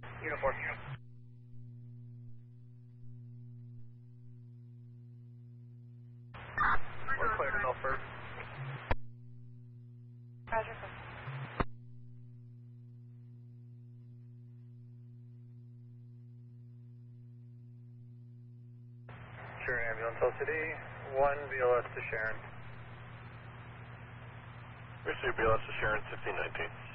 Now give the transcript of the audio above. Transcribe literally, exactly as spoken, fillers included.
Uniform. We're clear to Milford. Roger, sir. Sure, ambulance L C D, one B L S to Sharon. Received B L S to Sharon, fifteen nineteen.